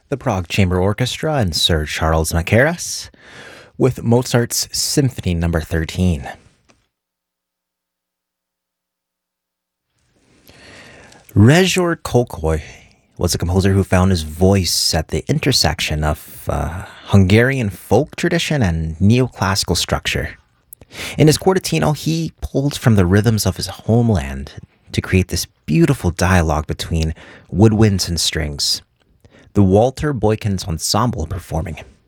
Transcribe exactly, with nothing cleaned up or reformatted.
the Prague Chamber Orchestra and Sir Charles Mackairas with Mozart's Symphony Number thirteen. Rezsor Kölkei was a composer who found his voice at the intersection of uh, Hungarian folk tradition and neoclassical structure. In his quartetino, he pulled from the rhythms of his homeland to create this beautiful dialogue between woodwinds and strings. The Walter Boykins Ensemble performing.